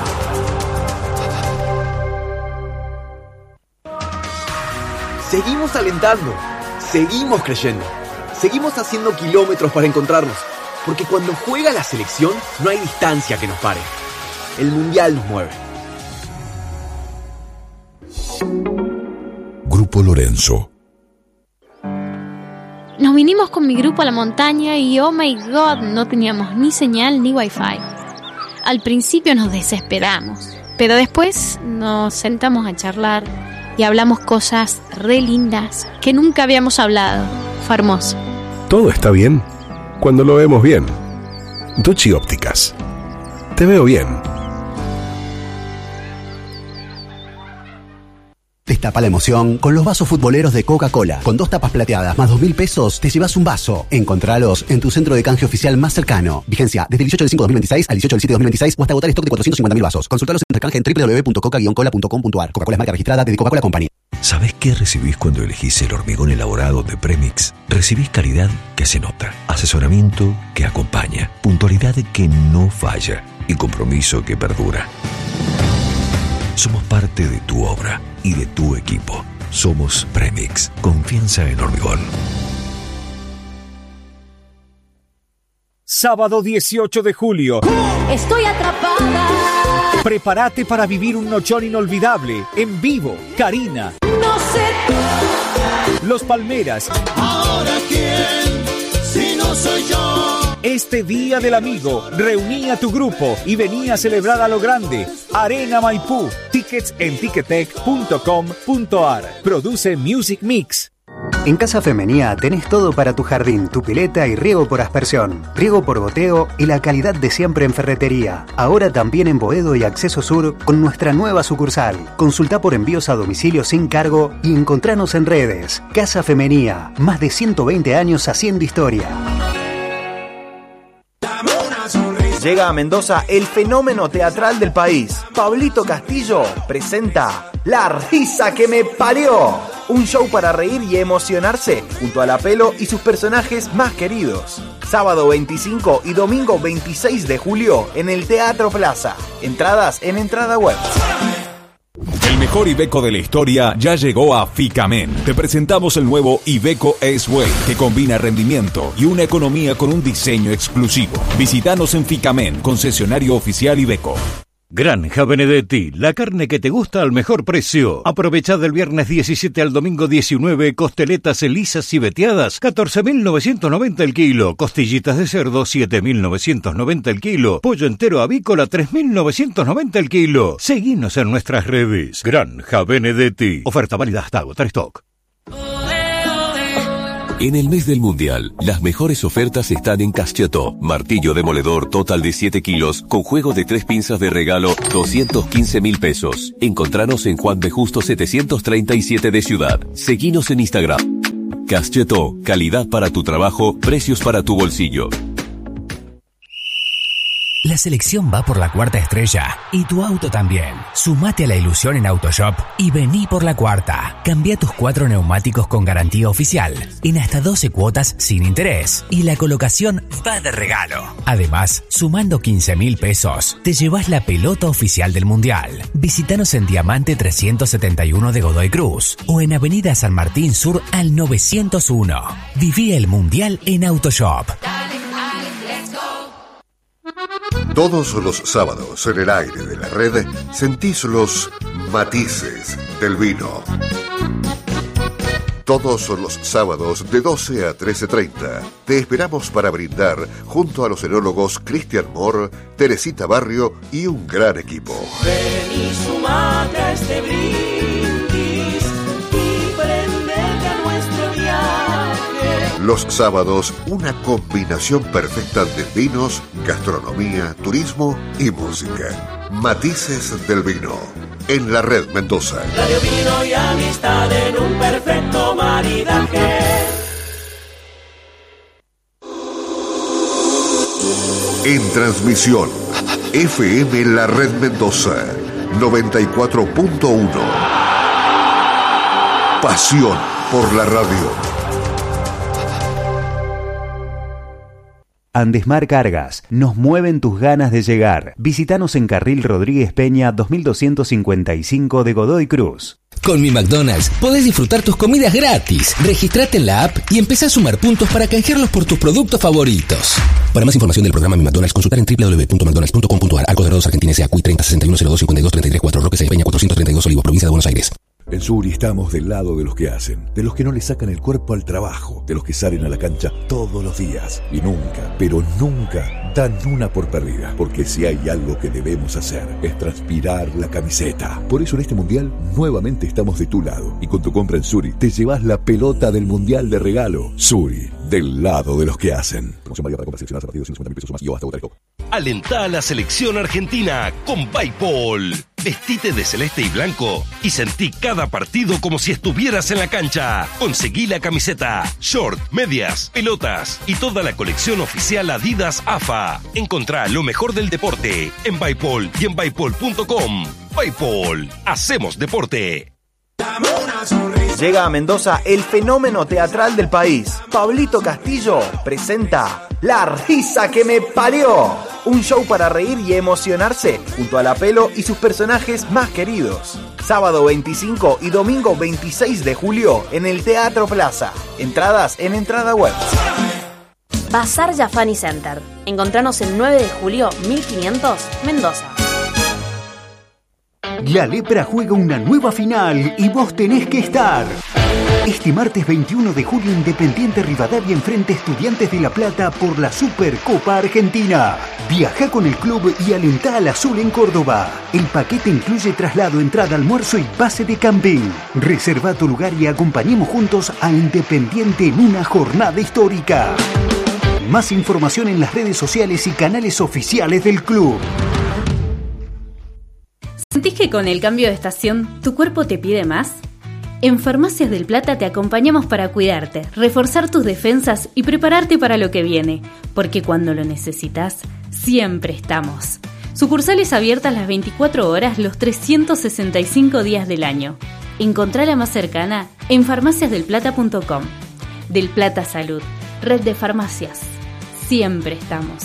Seguimos alentando, seguimos creyendo, seguimos haciendo kilómetros para encontrarnos, porque cuando juega la selección no hay distancia que nos pare. El Mundial nos mueve. Grupo Lorenzo. Nos vinimos con mi grupo a la montaña y oh my god, no teníamos ni señal ni wifi. Al principio nos desesperamos, pero después nos sentamos a charlar y hablamos cosas re lindas que nunca habíamos hablado. Fue hermoso. Todo está bien cuando lo vemos bien. Duchi Ópticas. Te veo bien. Destapa la emoción con los vasos futboleros de Coca-Cola. Con 2 tapas plateadas más 2.000 pesos, te llevas un vaso. Encontralos en tu centro de canje oficial más cercano. Vigencia desde el 18 del 5 de 2026 al 18 del 7 de 2026 o hasta agotar stock de 450.000 vasos. Consulta los centros de canje en www.coca-cola.com.ar. Coca-Cola es marca registrada de Coca-Cola Company. ¿Sabés qué recibís cuando elegís el hormigón elaborado de Premix? Recibís calidad que se nota, asesoramiento que acompaña, puntualidad que no falla y compromiso que perdura. Somos parte de tu obra y de tu equipo. Somos Premix. Confianza en hormigón. Sábado 18 de julio. Estoy atrapada. Prepárate para vivir un nochón inolvidable. En vivo, Karina. No sé. Los Palmeras. Ahora quién, si no soy yo. Este Día del Amigo, reuní a tu grupo y vení a celebrar a lo grande. Arena Maipú. Tickets en ticketek.com.ar. Produce Music Mix. En Casa Femenía tenés todo para tu jardín, tu pileta y riego por aspersión, riego por goteo y la calidad de siempre en ferretería. Ahora también en Boedo y Acceso Sur con nuestra nueva sucursal. Consulta por envíos a domicilio sin cargo y encontranos en redes. Casa Femenía, más de 120 años haciendo historia. Llega a Mendoza el fenómeno teatral del país. Pablito Castillo presenta La risa que me parió. Un show para reír y emocionarse junto a La Pelo y sus personajes más queridos. Sábado 25 y domingo 26 de julio en el Teatro Plaza. Entradas en Entrada Web. El mejor Iveco de la historia ya llegó a Ficamen. Te presentamos el nuevo Iveco S-Way, que combina rendimiento y una economía con un diseño exclusivo. Visítanos en Ficamen, concesionario oficial Iveco. Granja Benedetti, la carne que te gusta al mejor precio. Aprovecha del viernes 17 al domingo 19, costeletas lisas y veteadas, 14.990 el kilo. Costillitas de cerdo, 7.990 el kilo. Pollo entero avícola, 3.990 el kilo. Seguinos en nuestras redes. Granja Benedetti. Oferta válida hasta agotar stock. En el mes del Mundial, las mejores ofertas están en Caschetto. Martillo demoledor total de 7 kilos, con juego de 3 pinzas de regalo, 215.000 pesos. Encontranos en Juan B. Justo 737 de Ciudad. Seguinos en Instagram. Caschetto, calidad para tu trabajo, precios para tu bolsillo. La selección va por la cuarta estrella y tu auto también. Sumate a la ilusión en Autoshop y vení por la cuarta. Cambia tus 4 neumáticos con garantía oficial en hasta 12 cuotas sin interés y la colocación va de regalo. Además, sumando 15.000 pesos, te llevas la pelota oficial del Mundial. Visítanos en Diamante 371 de Godoy Cruz o en Avenida San Martín Sur al 901. Viví el Mundial en Autoshop. Todos los sábados en el aire de la red sentís los matices del vino. Todos los sábados de 12 a 13:30 te esperamos para brindar junto a los enólogos Cristian Moore, Teresita Barrio y un gran equipo. Ven y sumate a este brindis y prendete a nuestro viaje. Los sábados, una combinación perfecta de vinos, gastronomía, turismo y música. Matices del vino, en la red Mendoza. Radio, vino y amistad en un perfecto maridaje. En transmisión, FM La Red Mendoza, 94.1. Pasión por la radio. Andesmar Cargas, nos mueven tus ganas de llegar. Visítanos en Carril Rodríguez Peña 2255 de Godoy Cruz. Con Mi McDonald's podés disfrutar tus comidas gratis. Registrate en la app y empezá a sumar puntos para canjearlos por tus productos favoritos. Para más información del programa Mi McDonald's, consultar en www.mcdonalds.com.ar. Arcos Dorados Argentina S.A. CUI 30 61 02 52 33 4 Roque C. Peña 432 Olivos, provincia de Buenos Aires. En Suri estamos del lado de los que hacen, de los que no le sacan el cuerpo al trabajo, de los que salen a la cancha todos los días y nunca, pero nunca dan una por perdida, porque si hay algo que debemos hacer es transpirar la camiseta. Por eso en este mundial nuevamente estamos de tu lado y con tu compra en Suri te llevas la pelota del mundial de regalo. Suri, del lado de los que hacen. Promoción válida para compras seleccionadas a partir de 150.000 pesos o más y hasta votar el top. Alentá a la selección argentina con Paypal. Vestite de celeste y blanco y sentí cada partido como si estuvieras en la cancha. Conseguí la camiseta, short, medias, pelotas y toda la colección oficial Adidas AFA. Encontrá lo mejor del deporte en Paypal y en paypal.com. Paypal, hacemos deporte. Llega a Mendoza el fenómeno teatral del país. Pablito Castillo presenta La risa que me parió. Un show para reír y emocionarse junto a La Pelo y sus personajes más queridos. Sábado 25 y domingo 26 de julio en el Teatro Plaza. Entradas en Entrada Web. Bazar Jafani Center. Encontranos el 9 de julio 1500 Mendoza. La Lepra juega una nueva final y vos tenés que estar. Este martes 21 de julio, Independiente Rivadavia enfrenta a Estudiantes de La Plata por la Supercopa Argentina. Viaja con el club y alentá al azul en Córdoba. El paquete incluye traslado, entrada, almuerzo y pase de camping. Reserva tu lugar y acompañemos juntos a Independiente en una jornada histórica. Más información en las redes sociales y canales oficiales del club. ¿Sentís que con el cambio de estación tu cuerpo te pide más? En Farmacias del Plata te acompañamos para cuidarte, reforzar tus defensas y prepararte para lo que viene, porque cuando lo necesitas, siempre estamos. Sucursales abiertas las 24 horas, los 365 días del año. Encontrá la más cercana en farmaciasdelplata.com. Del Plata Salud, red de farmacias. Siempre estamos.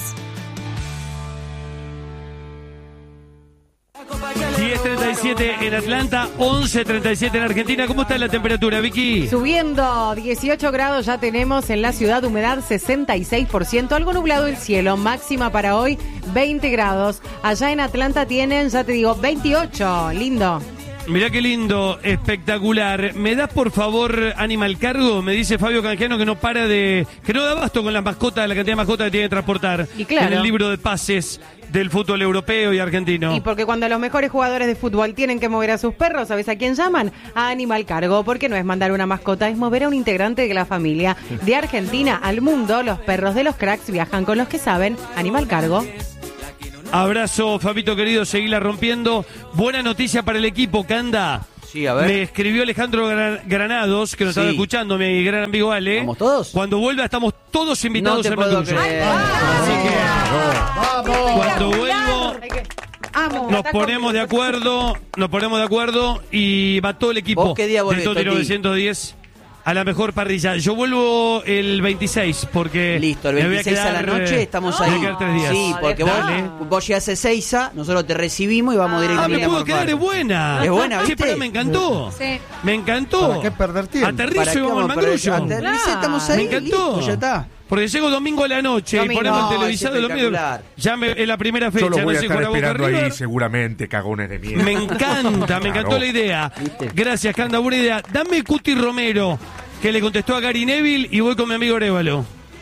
10:37 en Atlanta, 11:37 en Argentina. ¿Cómo está la temperatura, Vicky? Subiendo, 18 grados ya tenemos en la ciudad, humedad 66%, algo nublado el cielo, máxima para hoy 20 grados. Allá en Atlanta tienen, ya te digo, 28, lindo. Mirá qué lindo, espectacular. ¿Me das, por favor, Animal Cargo? Me dice Fabio Canjiano que no para de... que no da abasto con las mascotas, la cantidad de mascotas que tiene que transportar. Y claro, en el libro de pases del fútbol europeo y argentino. Y porque cuando los mejores jugadores de fútbol tienen que mover a sus perros, ¿sabes a quién llaman? A Animal Cargo, porque no es mandar una mascota, es mover a un integrante de la familia. De Argentina al mundo, los perros de los cracks viajan con los que saben. Animal Cargo. Abrazo, Fabito querido, seguila rompiendo. Buena noticia para el equipo, Canda. Sí, a ver. Me escribió Alejandro Granados, que nos estaba escuchando, mi gran amigo Ale. ¿Estamos todos? Cuando vuelva estamos todos invitados no te puedo creer. Así que cuando vuelvo nos ponemos de acuerdo y va todo el equipo. ¿Vos qué día volvés, del Toti Toti? 910 a la mejor parrilla. Yo vuelvo el 26 porque listo, el 26 a la noche estamos ahí. Me voy a quedar 3 días. Sí, porque vos llegás a Ezeiza, nosotros te recibimos y vamos directamente me puedo quedar, es buena. Es buena, ¿viste? Sí, pero me encantó. Sí. Me encantó. ¿Para qué perder tiempo? Aterrizo y vamos al Mangrullo. Estamos ahí. Me encantó. Listo, ya está. Porque llego domingo a la noche y ponemos el televisado de los medios. Ya en la primera fecha. Yo lo voy a no sé, estar con la esperando Boca ahí River. seguramente, cagones de mierda. Me encanta, me encantó la idea. Gracias, Canda, buena idea. Dame Cuti Romero, que le contestó a Gary Neville, y voy con mi amigo Arévalo.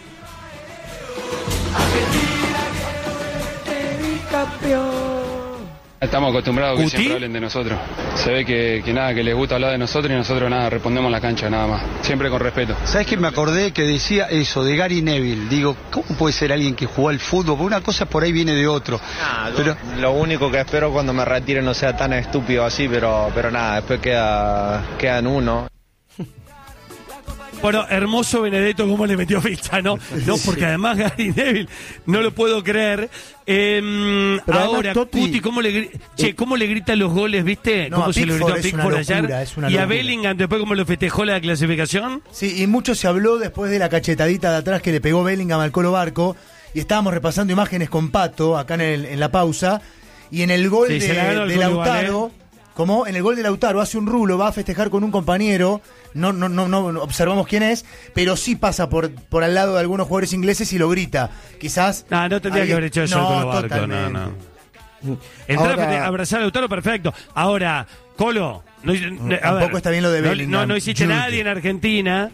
Estamos acostumbrados a que ¿Cuti? siempre hablen de nosotros. Se ve que nada, que les gusta hablar de nosotros y nosotros nada, respondemos en la cancha nada más. Siempre con respeto. ¿Sabes qué? Me acordé que decía eso de Gary Neville. Digo, ¿cómo puede ser alguien que jugó al fútbol? Porque una cosa por ahí viene de otro. Pero lo único que espero cuando me retire no sea tan estúpido así, pero nada, después queda en uno. Bueno, hermoso Benedetto cómo le metió ficha, ¿no? No, porque además Gary Neville, no lo puedo creer. Pero ahora, además, Totti, Cuti, ¿cómo le gritan los goles, viste? No, ¿Cómo a se lo gritó a Pickford es Pickford una ayer? locura, es una Y a locura. Bellingham después cómo lo festejó la clasificación. Sí, y mucho se habló después de la cachetadita de atrás que le pegó Bellingham al Colo Barco, y estábamos repasando imágenes con Pato acá en la pausa, y en el gol Sí, se la ganó el de gol Lautaro, igual, como en el gol de Lautaro hace un rulo, va a festejar con un compañero, no observamos quién es, pero sí pasa por al lado de algunos jugadores ingleses y lo grita. Quizás no tendría que haber hecho eso el Colo Barco, no. Entrar a abrazar a Lautaro, perfecto. Ahora, Colo, tampoco está bien lo de Bellingham. No hiciste nadie en Argentina.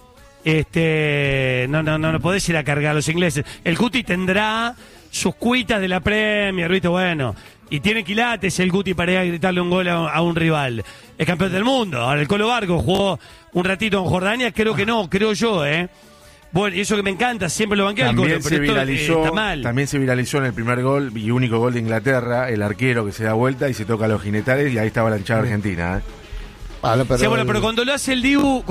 No podés ir a cargar a los ingleses. El Cuti tendrá sus cuitas de la Premier, ¿viste? Bueno, y tiene quilates el Cuti para ir a gritarle un gol a un rival. Es campeón del mundo. Ahora el Colo Barco jugó un ratito en Jordania, creo yo, Bueno, y eso que me encanta, siempre lo banqué al Colo, pero esto está mal. También se viralizó en el primer gol y único gol de Inglaterra, el arquero que se da vuelta y se toca a los jinetales y ahí estaba la hinchada argentina, Sí, bueno, pero cuando lo hace el Dibu,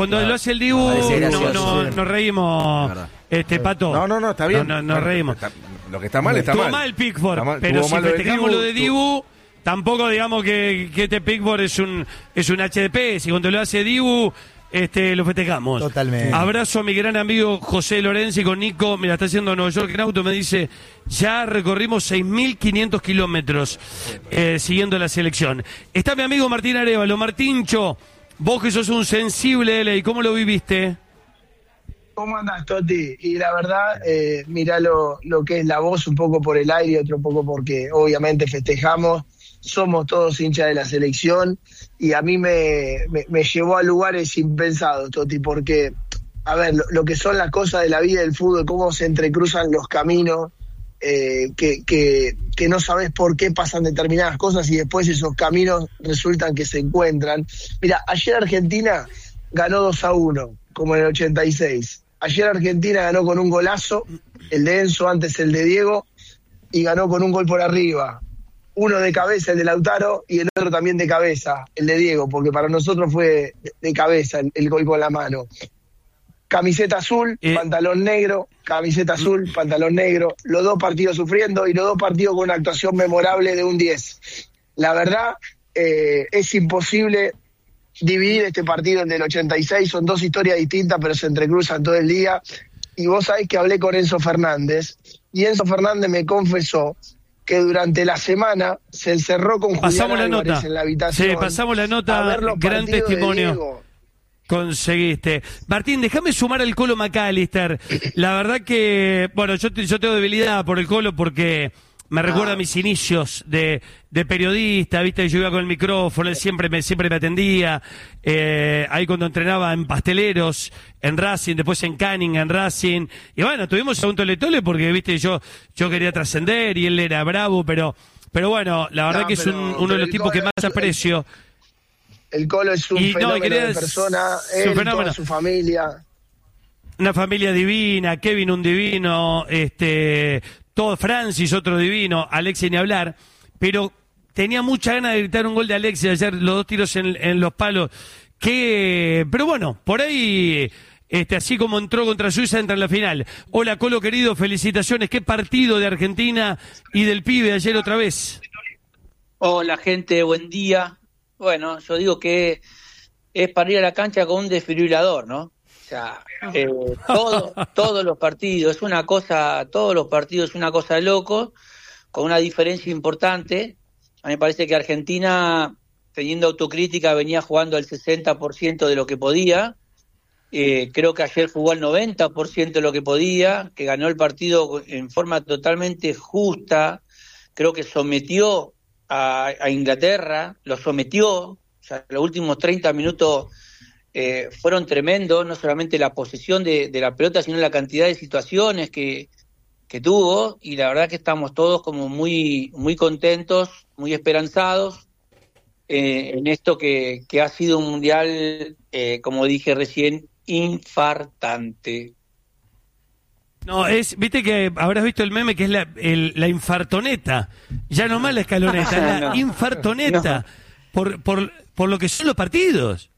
nos reímos, Pato. No, está bien. Nos reímos. Lo que está mal está Tuvo mal. mal Pickford, pero si festejamos lo de Dibu, tampoco digamos que este Pickford es un HDP. Si cuando lo hace Dibu, lo festejamos. Totalmente. Abrazo a mi gran amigo José Lorenzi con Nico. Mira, está haciendo Nueva York en auto. Me dice, ya recorrimos 6.500 kilómetros siguiendo la selección. Está mi amigo Martín Arévalo. Martíncho, vos que sos un sensible de ley, ¿cómo lo viviste? ¿Cómo andás, Toti? Y la verdad, mirá lo que es la voz, un poco por el aire y otro poco porque obviamente festejamos. somos todos hinchas de la selección, y a mí me llevó a lugares impensados, Toti, porque, a ver, lo que son las cosas de la vida del fútbol, cómo se entrecruzan los caminos, que no sabes por qué pasan determinadas cosas y después esos caminos resultan que se encuentran. Mira, ayer Argentina ganó 2-1, como en el 86. Ayer Argentina ganó con un golazo, el de Enzo, antes el de Diego, y ganó con un gol por arriba. Uno de cabeza, el de Lautaro, y el otro también de cabeza, el de Diego, porque para nosotros fue de cabeza el gol con la mano. Camiseta azul, pantalón negro, camiseta azul, pantalón negro, los dos partidos sufriendo y los dos partidos con una actuación memorable de un 10. La verdad, es imposible dividir este partido del 86, son dos historias distintas, pero se entrecruzan todo el día. Y vos sabés que hablé con Enzo Fernández, y Enzo Fernández me confesó que durante la semana se encerró con Julián Álvarez en la habitación. Sí, pasamos la nota, gran testimonio. Conseguiste. Martín, déjame sumar al Colo McAllister. La verdad que, bueno, yo tengo debilidad por el Colo porque me recuerda a mis inicios de periodista, viste, yo iba con el micrófono, él siempre me atendía, ahí cuando entrenaba en Pasteleros, en Racing, después en Canning, en Racing, y bueno, tuvimos a un tole porque, viste, yo quería trascender y él era bravo, pero bueno, la verdad que es uno de los tipos que más aprecio. El Colo es un fenómeno de persona, él, toda su familia. Una familia divina, Kevin un divino, todo Francis otro divino, Alexis ni hablar, pero tenía mucha ganas de gritar un gol de Alexis ayer, los dos tiros en los palos, pero bueno, por ahí, así como entró contra Suiza, entra en la final. Hola Colo querido, felicitaciones, qué partido de Argentina y del pibe ayer otra vez. Hola gente, buen día. Bueno, yo digo que es para ir a la cancha con un desfibrilador, ¿no? O sea, todos los partidos es una cosa, de loco, con una diferencia importante. A mí me parece que Argentina, teniendo autocrítica, venía jugando al 60% de lo que podía. Creo que ayer jugó al 90% de lo que podía, que ganó el partido en forma totalmente justa. Creo que sometió a Inglaterra, lo sometió. O sea, los últimos 30 minutos fueron tremendos, no solamente la posesión de la pelota, sino la cantidad de situaciones que tuvo, y la verdad que estamos todos como muy, muy contentos, muy esperanzados en esto que ha sido un mundial, como dije recién, infartante. No, viste que habrás visto el meme que es la infartoneta, ya no más la escaloneta, la infartoneta, por lo que son los partidos.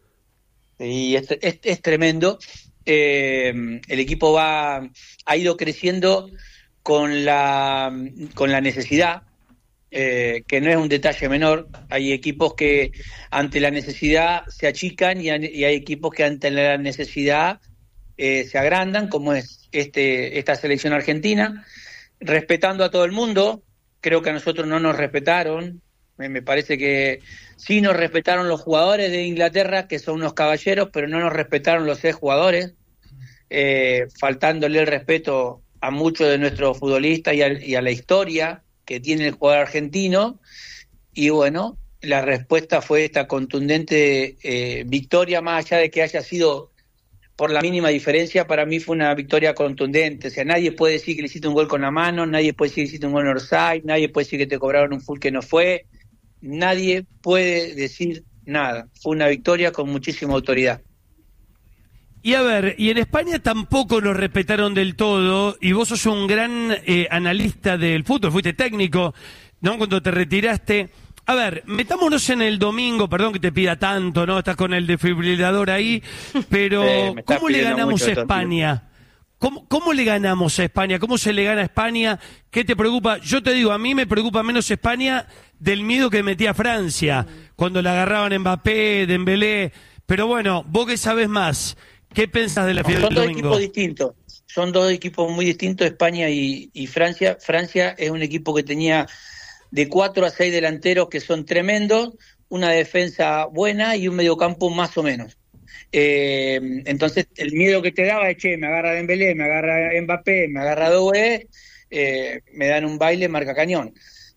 Sí, es tremendo. El equipo ha ido creciendo con la necesidad, que no es un detalle menor. Hay equipos que ante la necesidad se achican y hay equipos que ante la necesidad se agrandan, como es esta selección argentina, respetando a todo el mundo. Creo que a nosotros no nos respetaron. Me parece que sí nos respetaron los jugadores de Inglaterra, que son unos caballeros, pero no nos respetaron los jugadores, faltándole el respeto a muchos de nuestros futbolistas y a la historia que tiene el jugador argentino. Y bueno, la respuesta fue esta contundente victoria, más allá de que haya sido por la mínima diferencia. Para mí fue una victoria contundente. O sea, nadie puede decir que le hiciste un gol con la mano, nadie puede decir que hiciste un gol en offside, nadie puede decir que te cobraron un full que no fue, nadie puede decir nada. Fue una victoria con muchísima autoridad. Y a ver, y en España tampoco nos respetaron del todo, y vos sos un gran analista del fútbol, fuiste técnico, ¿no? Cuando te retiraste. A ver, metámonos en el domingo, perdón que te pida tanto, ¿no? Estás con el desfibrilador ahí, pero ¿cómo le ganamos a España? ¿Cómo le ganamos a España? ¿Cómo se le gana a España? ¿Qué te preocupa? Yo te digo, a mí me preocupa menos España del miedo que metía Francia, cuando la agarraban Mbappé, Dembélé, pero bueno, vos que sabés más, ¿qué pensás de la final del domingo? Son dos equipos distintos, son dos equipos muy distintos, España y Francia. Francia es un equipo que tenía de 4 a 6 delanteros que son tremendos, una defensa buena y un mediocampo más o menos. Entonces el miedo que te daba es, me agarra Dembélé, me agarra Mbappé, me agarra Doué, me dan un baile marca cañón.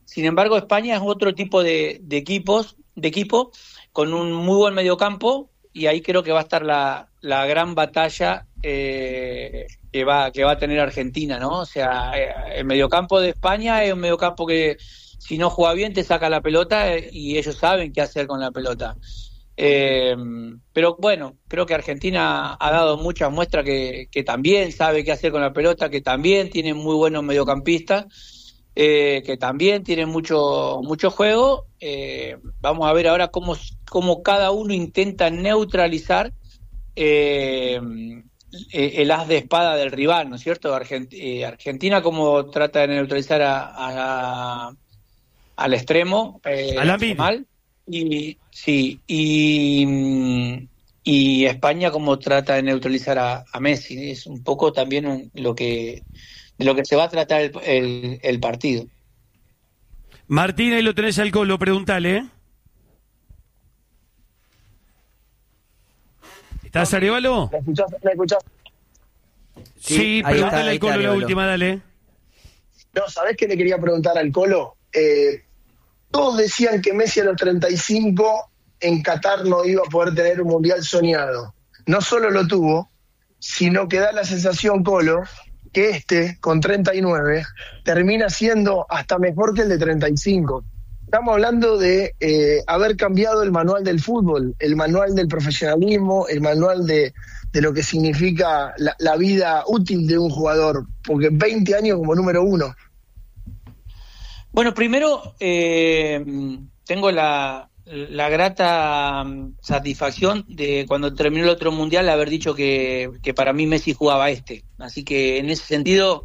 Sin embargo, España es otro tipo de equipo con un muy buen mediocampo, y ahí creo que va a estar la gran batalla que va a tener Argentina, ¿no? O sea, el mediocampo de España es un mediocampo que si no juega bien te saca la pelota y ellos saben qué hacer con la pelota. Pero bueno, creo que Argentina ha dado muchas muestras que también sabe qué hacer con la pelota, que también tiene muy buenos mediocampistas, que también tienen mucho juego. Vamos a ver ahora cómo cada uno intenta neutralizar el as de espada del rival, ¿no es cierto? Argentina cómo trata de neutralizar al extremo, mal, y España como trata de neutralizar a Messi. Es un poco también de lo que se va a tratar el partido. Martín, ahí lo tenés al Colo, preguntale. ¿Estás, Arevalo? ¿Me escuchás? Sí, preguntale al Colo la última, dale. No, ¿sabés qué le quería preguntar al Colo? Todos decían que Messi a los 35 en Qatar no iba a poder tener un mundial soñado. No solo lo tuvo, sino que da la sensación, Colo, que con 39, termina siendo hasta mejor que el de 35. Estamos hablando de haber cambiado el manual del fútbol, el manual del profesionalismo, el manual de lo que significa la vida útil de un jugador, porque 20 años como número 1. Bueno, primero tengo la grata satisfacción de cuando terminó el otro mundial haber dicho que para mí Messi jugaba así que en ese sentido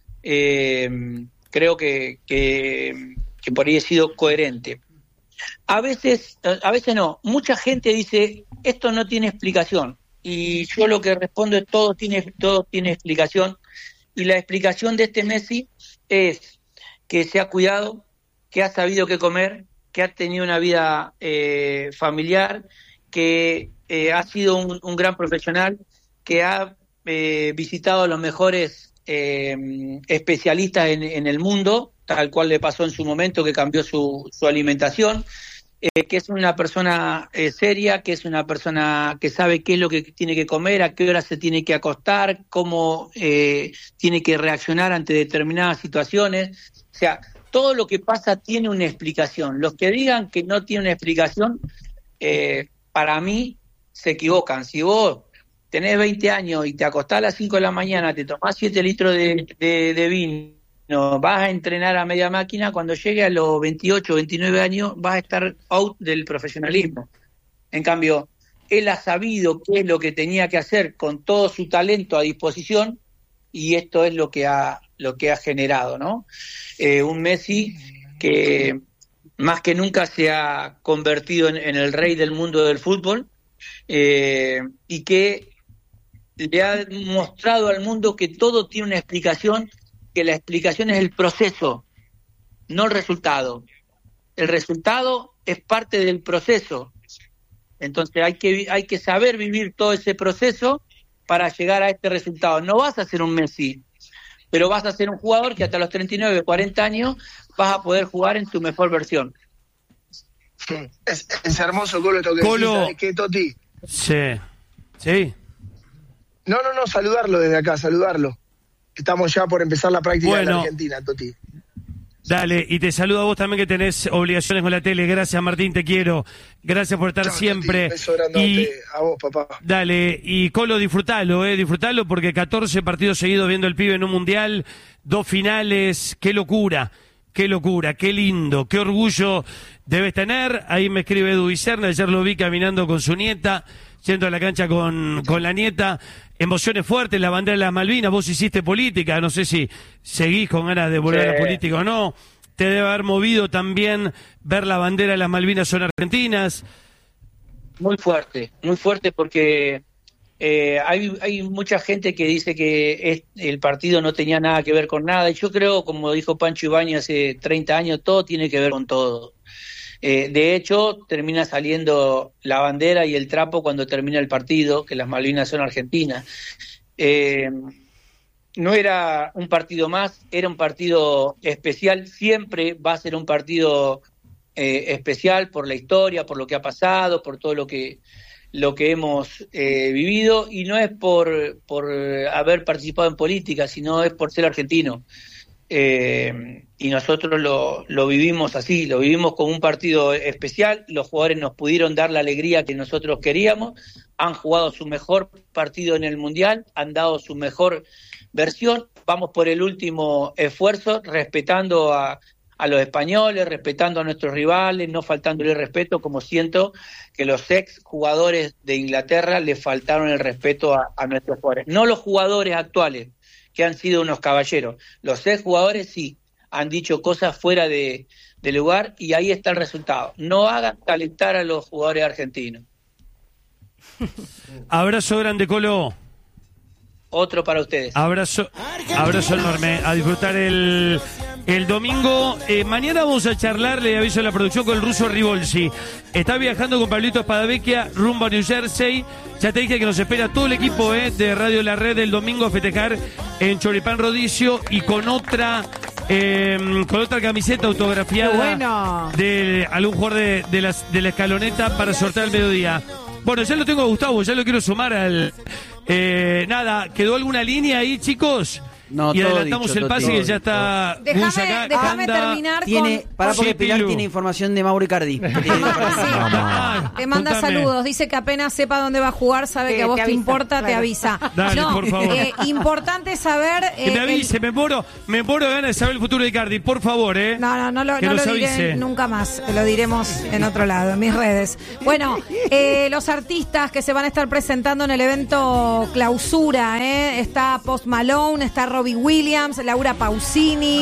creo que por ahí he sido coherente. A veces no, mucha gente dice esto no tiene explicación, y yo lo que respondo es todo tiene explicación, y la explicación de Messi es que se ha cuidado, que ha sabido qué comer, que ha tenido una vida familiar, que ha sido un gran profesional, que ha visitado a los mejores especialistas en el mundo, tal cual le pasó en su momento, que cambió su alimentación, que es una persona seria, que es una persona que sabe qué es lo que tiene que comer, a qué hora se tiene que acostar, cómo tiene que reaccionar ante determinadas situaciones. O sea, todo lo que pasa tiene una explicación. Los que digan que no tiene una explicación, para mí se equivocan. Si vos tenés 20 años y te acostás a las 5 de la mañana, te tomás 7 litros de vino, vas a entrenar a media máquina, cuando llegue a los 28, 29 años vas a estar out del profesionalismo. En cambio, él ha sabido qué es lo que tenía que hacer con todo su talento a disposición, y esto es lo que ha generado, ¿no? Un Messi que más que nunca se ha convertido en el rey del mundo del fútbol, y que le ha mostrado al mundo que todo tiene una explicación, que la explicación es el proceso, no el resultado. El resultado es parte del proceso. Entonces hay que saber vivir todo ese proceso para llegar a este resultado. No vas a ser un Messi, pero vas a ser un jugador que hasta los 39, 40 años vas a poder jugar en tu mejor versión. Es hermoso, Colo, esto que decís, ¿qué, Toti? Sí. No, saludarlo desde acá, saludarlo. Estamos ya por empezar la práctica en Argentina, Toti. Dale, y te saludo a vos también, que tenés obligaciones con la tele. Gracias, Martín, te quiero. Gracias por estar siempre. Toti, beso grandote a vos, papá. Dale, y Colo, disfrutalo, porque 14 partidos seguidos viendo el pibe en un mundial, 2 finales, qué locura, qué lindo, qué orgullo debes tener. Ahí me escribe Edu Vicerna, ayer lo vi caminando con su nieta, yendo a la cancha con la nieta. Emociones fuertes, la bandera de las Malvinas. Vos hiciste política, no sé si seguís con ganas de volver a la política o no. Te debe haber movido también ver la bandera de las Malvinas son argentinas. Muy fuerte porque hay mucha gente que dice que el partido no tenía nada que ver con nada, y yo creo, como dijo Pancho Ibáñez hace 30 años, todo tiene que ver con todo. De hecho, termina saliendo la bandera y el trapo cuando termina el partido, que las Malvinas son argentinas. no era un partido más, era un partido especial, siempre va a ser un partido especial por la historia, por lo que ha pasado, por todo lo que hemos vivido, y no es por haber participado en política, sino es por ser argentino. Y nosotros lo vivimos así, lo vivimos como un partido especial. Los jugadores nos pudieron dar la alegría que nosotros queríamos, han jugado su mejor partido en el Mundial, han dado su mejor versión. Vamos por el último esfuerzo, respetando a los españoles, respetando a nuestros rivales, no faltándole respeto, como siento que los ex jugadores de Inglaterra le faltaron el respeto a nuestros jugadores. No los jugadores actuales, que han sido unos caballeros. Los ex jugadores sí han dicho cosas fuera de lugar, y ahí está el resultado. No hagan calentar a los jugadores argentinos. Abrazo grande, Colo. Otro para ustedes. Abrazo enorme. A disfrutar el domingo. Mañana vamos a charlar, le aviso a la producción, con el ruso Ribolsi. Está viajando con Pablito Espadavecchia rumbo a New Jersey. Ya te dije que nos espera todo el equipo de Radio La Red el domingo a festejar en Choripán Rodicio, y con otra camiseta autografiada de algún jugador de la escaloneta para sortear al mediodía. Bueno, ya lo tengo a Gustavo, ya lo quiero sumar al... nada, ¿quedó alguna línea ahí, chicos? No, y todo adelantamos dicho, el pase, todo que ya está... Déjame terminar Para porque Pilar Pilu. tiene información de Mauro Icardi. Te manda contame. saludos, dice que apenas sepa dónde va a jugar, sabe que a vos te avisa, importa, te claro. avisa. Dale, por favor. Importante saber... Que me avise, me muero de ganas de saber el futuro de Icardi, por favor, No lo que nos diré avise. nunca más, lo diremos en otro lado, en mis redes. Bueno, los artistas que se van a estar presentando en el evento clausura, está Post Malone, está Robbie Williams, Laura Pausini,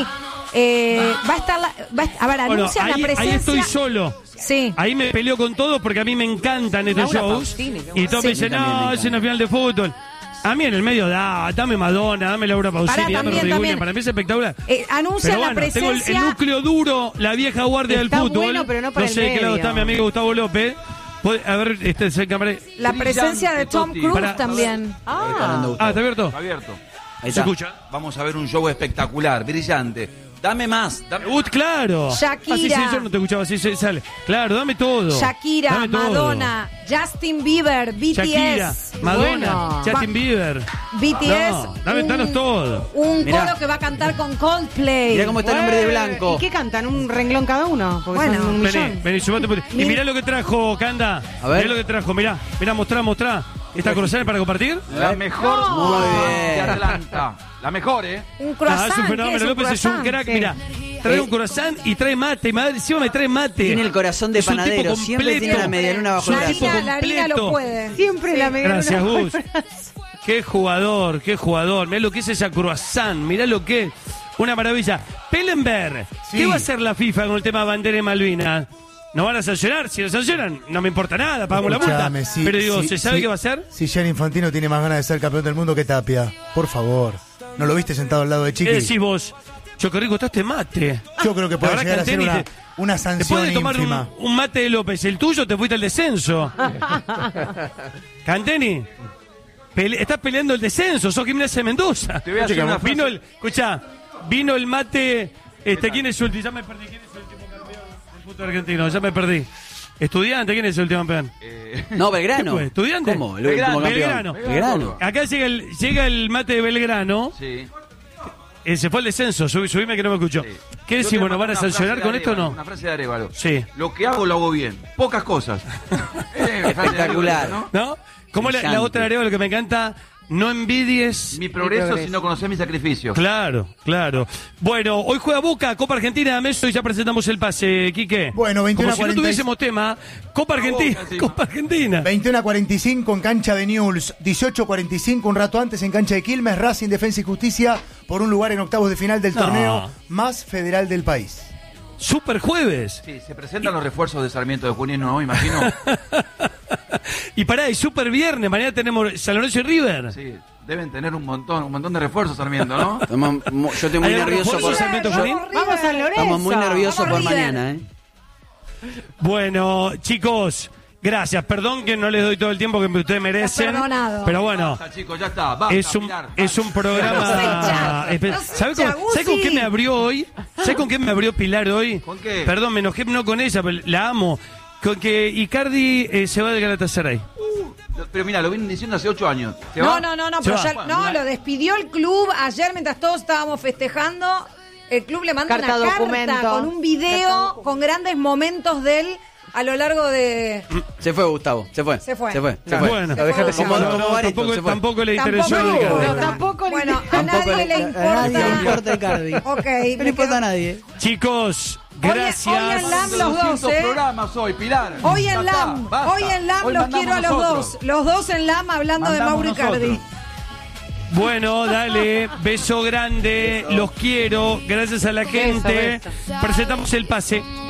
va a estar, anuncian ahí, la presencia... ahí estoy solo. Sí. Ahí me peleo con todo porque a mí me encantan estos Laura shows. Pausini, Y todos me dicen, no, es una final de fútbol. A mí en el medio, dame Madonna, dame Laura Pausini, dame Robbie Williams. Para mí es espectacular. Anuncian Pero la bueno, presencia... tengo el núcleo duro, la vieja guardia Está del fútbol. bueno, pero no para el sé de qué lado medio. está mi amigo Gustavo López. A ver, es el cámara. La presencia de Tom Cruise Para- también. ¿está abierto? Está abierto. Ahí ¿Se está. escucha? Vamos a ver un show espectacular, brillante. Dame más. Claro. Shakira. Así yo no te escuchaba, así se sale. Claro, dame todo. Shakira, Dame todo. Madonna, Justin Bieber, BTS. Shakira, Madonna, Bueno. Justin Bieber. BTS. No, danos todo. Un Mirá. coro que va a cantar con Coldplay. Mirá cómo está el hombre de blanco. ¿Y qué cantan? ¿Un renglón cada uno? Porque Bueno. son un millón. Vení, sumate. Y mirá lo que trajo, Canda. A ver. Mirá lo que trajo, mirá, mostrá. ¿Esta croissant para compartir? La mejor Muy bien. de Atlanta. La mejor, Un croissant. Es un ¿qué fenómeno, es López es un croissant? crack, Sí. mirá. Trae un croissant y trae mate, encima me trae mate. Tiene el corazón de Es un tipo panadero. Siempre completo. tiene la medialuna bajo el La brazo. harina, la harina lo completo. puede. Siempre la media. Gracias, Gus. Qué jugador. Mirá lo que es esa croissant, mirá lo que es. Una maravilla. Pellenberg, Sí. ¿qué va a hacer la FIFA con el tema bandera y Malvinas? ¿No van a sancionar? Si lo sancionan, no me importa nada, pagamos la multa. Escuchame, sí, Pero digo, sí, ¿se sabe sí. qué va a hacer? Si Gianni Infantino tiene más ganas de ser campeón del mundo que Tapia, por favor. ¿No lo viste sentado al lado de ¿Qué Chiqui? decís vos? Yo qué rico está este mate. Yo creo que puede La verdad, llegar a ser Canteni, una después sanción de tomar ínfima. un mate de López, el tuyo te fuiste al descenso. Canteni, estás peleando el descenso, sos Gimnasia de Mendoza. Te voy a hacer una frase. Vino el mate. ¿Quién es el último? Ya me perdí. ¿Quién es el último campeón del fútbol argentino? Ya me perdí. Estudiante, ¿quién es el último campeón? No, Belgrano. ¿Qué fue? ¿Estudiante? ¿Cómo? El último campeón. Belgrano. Acá llega el mate de Belgrano. Sí. Se fue al descenso. Subime que no me escuchó. Sí. ¿Qué Yo decimos? te ¿Nos van a mando una sancionar frase con de esto o Arévalo, no? Una frase de Arévalo. Sí. Lo que hago lo hago bien. Pocas cosas. Espectacular. ¿No? Como la Brillante. otra área, lo que me encanta, no envidies Mi progreso si no conoces mi sacrificio. Claro. Bueno, hoy juega Boca, Copa Argentina, Meso, y ya presentamos el pase, Quique. Bueno, 21 Como si no 46. tuviésemos tema, Copa Argentina, Boca, sí. Copa Argentina. 21:45 en cancha de Newell's, 18:45 un rato antes en cancha de Quilmes, Racing, Defensa y Justicia por un lugar en octavos de final del No. torneo más federal del país. Super jueves. Sí, se presentan los refuerzos de Sarmiento de Junín, ¿no? Imagino. Y pará, y super viernes, mañana tenemos San Lorenzo y River. Sí, deben tener un montón de refuerzos Sarmiento, ¿no? Yo estoy muy ¿Hay algún nervioso refuerzo, por... Sarmiento Junín? Vamos a Lorenzo. Estamos muy nerviosos Vamos, por River. mañana, Bueno, chicos, Gracias, perdón que no les doy todo el tiempo que ustedes merecen. Perdonado. Pero bueno, Basta, chicos, ya está. Basta, Pilar, es un programa. ¿Sabe con qué me abrió hoy? ¿Sabe con qué me abrió Pilar hoy? ¿Con qué? Perdón, me enojé no con ella, pero la amo. Con que Icardi se va del Galatasaray. Pero mira, lo vienen diciendo hace 8 años. ¿Se No, va? pero va. ya, lo despidió el club ayer mientras todos estábamos festejando. El club le manda Carta una documento. carta con un video con grandes momentos de él a lo largo de... Se fue, Gustavo. Se fue. Se fue. Bueno, Lo dejaste sin como valor. no, Bareto, se fue. tampoco le interesó a Icardi. Tampoco Bueno, a nadie le importa. A nadie le importa Icardi. Ok. No le importa a nadie. Chicos, gracias. Hoy en LAM los dos, 200 programas hoy, Pilar. Hoy Ya en está, LAM, basta. hoy en LAM Hoy los mandamos quiero a los nosotros. dos. Los dos en LAM hablando de Mandamos Mauro Icardi. nosotros. Bueno, dale, beso grande, los quiero, gracias a la gente. Presentamos el pase.